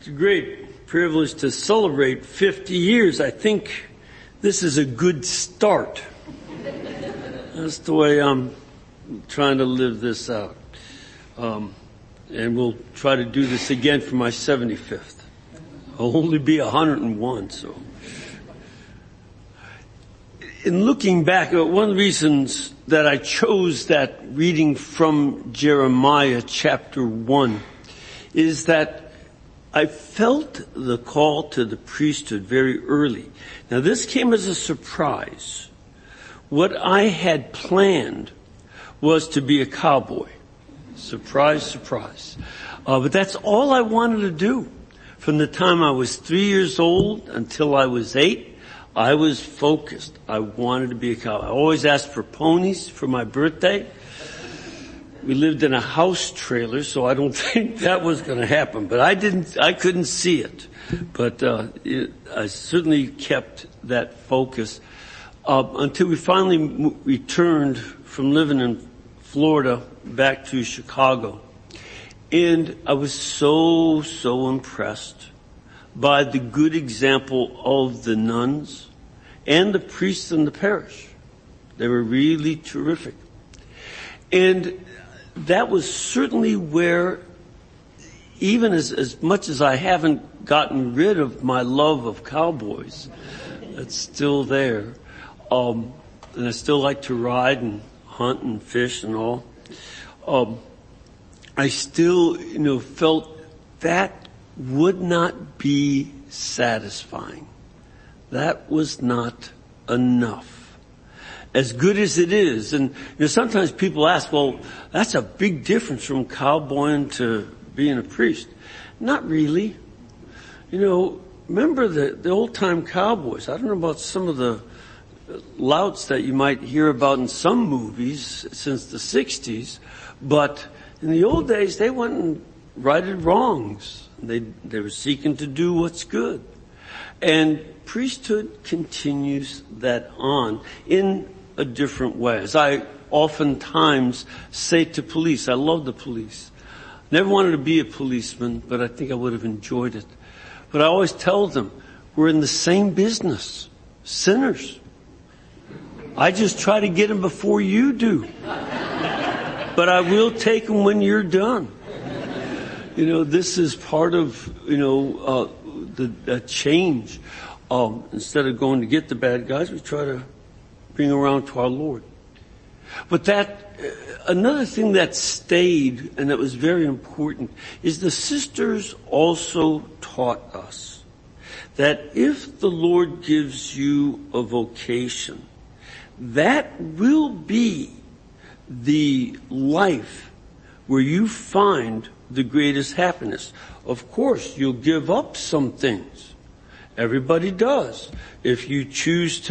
It's a great privilege to celebrate 50 years. I think this is a good start. That's the way I'm trying to live this out. And we'll try to do this again for my 75th. I'll only be 101, so. In looking back, one of the reasons that I chose that reading from Jeremiah chapter 1 is that I felt the call to the priesthood very early. Now this came as a surprise. What I had planned was to be a cowboy. Surprise, surprise. But that's all I wanted to do. From the time I was 3 years old until I was 8, I was focused. I wanted to be a cowboy. I always asked for ponies for my birthday. We lived in a house trailer, so I don't think that was going to happen. But I couldn't see it. But I certainly kept that focus until we finally returned from living in Florida back to Chicago. And I was so impressed by the good example of the nuns and the priests in the parish. They were really terrific. And that was certainly where, even as much as I haven't gotten rid of my love of cowboys, it's still there. And I still like to ride and hunt and fish and all. I still, felt that would not be satisfying. That was not enough. As good as it is, and sometimes people ask, well, that's a big difference from cowboying to being a priest. Not really. Remember the old time cowboys. I don't know about some of the louts that you might hear about in some movies since the 60s, but in the old days they went and righted wrongs. They were seeking to do what's good. And priesthood continues that on in a different way. As I oftentimes say to police, I love the police. Never wanted to be a policeman, but I think I would have enjoyed it. But I always tell them, we're in the same business. Sinners. I just try to get them before you do. But I will take them when you're done. This is part of, the change. Instead of going to get the bad guys, we try to bring around to our Lord. But another thing that stayed and that was very important is the sisters also taught us that if the Lord gives you a vocation, that will be the life where you find the greatest happiness. Of course, you'll give up some things. Everybody does. If you choose to